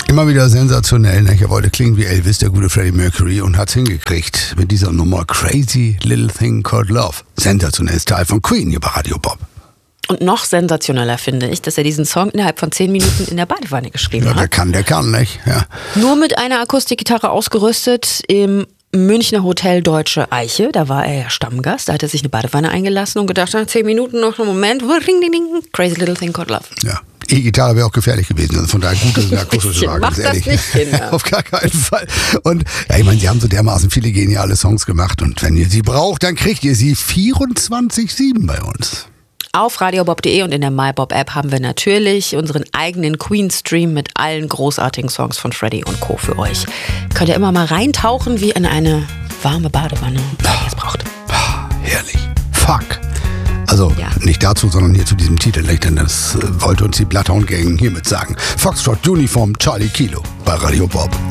Immer wieder sensationell. Ne? Er wollte klingen wie Elvis, der gute Freddie Mercury, und hat's hingekriegt mit dieser Nummer Crazy Little Thing Called Love. Sensationelles Teil von Queen hier bei Radio Bob. Und noch sensationeller finde ich, dass er diesen Song innerhalb von 10 Minuten in der Badewanne geschrieben Ja, hat. der kann, nicht? Ja. Nur mit einer Akustikgitarre ausgerüstet im Münchner Hotel Deutsche Eiche. Da war er ja Stammgast. Da hat er sich eine Badewanne eingelassen und gedacht, 10 Minuten noch einen Moment. Ring, ding, ding. Crazy Little Thing Called Love. Ja. E-Gitarre wäre auch gefährlich gewesen. Also von daher gut, dass es eine akustische war, ganz ehrlich. Das nicht, Kinder. Auf gar keinen Fall. Und ja, ich meine, sie haben so dermaßen viele geniale Songs gemacht. Und wenn ihr sie braucht, dann kriegt ihr sie 24/7 bei uns. Auf radiobob.de und in der MyBob-App haben wir natürlich unseren eigenen Queen-Stream mit allen großartigen Songs von Freddie und Co. für euch. Könnt ihr immer mal reintauchen wie in eine warme Badewanne, wenn ihr es braucht. Herrlich. Fuck. Also Ja. nicht dazu, sondern hier zu diesem Titel. Denn das wollte uns die Bloodhound Gang hiermit sagen. Foxtrot Uniform Charlie Kilo bei Radio Bob.